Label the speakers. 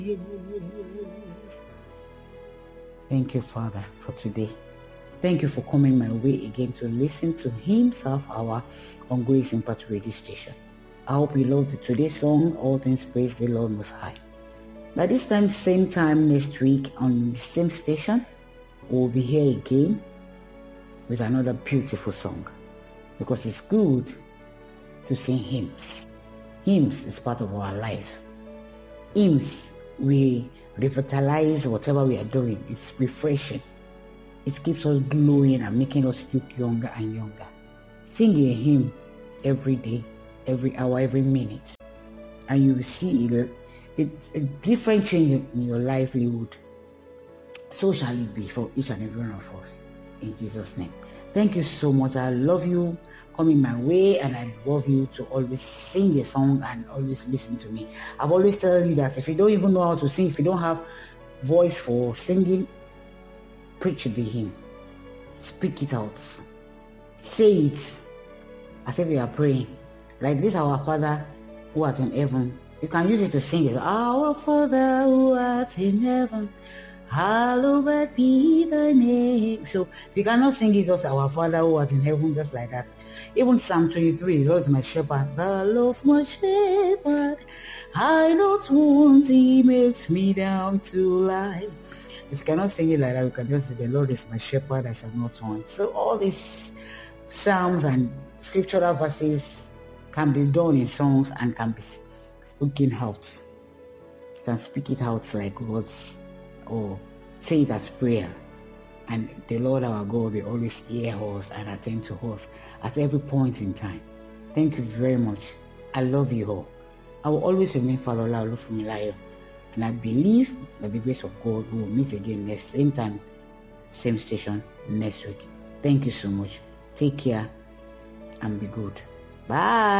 Speaker 1: Thank you, Father, for today. Thank you for coming my way again to listen to Hymns of Hour on Grace Impact Radio Station. I hope you loved today's song, All Things Praise the Lord Most High. By this time, same time next week on the same station, we'll be here again with another beautiful song, because it's good to sing hymns. Hymns is part of our lives. Hymns, we revitalize whatever we are doing. It's refreshing. It keeps us glowing and making us look younger and younger. Sing a hymn every day, every hour, every minute, and you will see a different change in your livelihood. So shall it be for each and every one of us. In Jesus' name. Thank you so much. I love you coming my way, and I love you to always sing a song and always listen to me. I've always told you that if you don't even know how to sing, if you don't have voice for singing, preach the hymn. Speak it out. Say it as if you are praying. Like this, our Father who art in heaven. You can use it to sing it. Our Father who art in heaven, hallowed be thy name. So if you cannot sing it, just our Father who art in heaven, just like that. Even Psalm 23, the Lord is my shepherd, the Lord's my shepherd, I not want, he makes me down to lie. If you cannot sing it like that, you can just say, the Lord is my shepherd, I shall not want. So all these psalms and scriptural verses can be done in songs and can be spoken out. You can speak it out like words or say it as prayer. And the Lord our God will always hear us and attend to us at every point in time. Thank you very much. I love you all. I will always remain Falola Olufunmilayo. And I believe by the grace of God we will meet again next same time, same station next week. Thank you so much. Take care and be good. Bye.